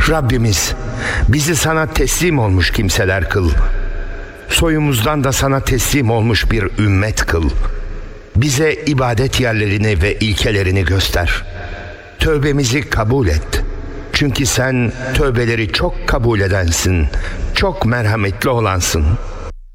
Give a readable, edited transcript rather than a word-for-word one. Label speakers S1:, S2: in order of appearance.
S1: Rabbimiz bizi sana teslim olmuş kimseler kıl. Soyumuzdan da sana teslim olmuş bir ümmet kıl. Bize ibadet yerlerini ve ilkelerini göster. Tövbemizi kabul et. Çünkü sen tövbeleri çok kabul edensin, çok merhametli olansın.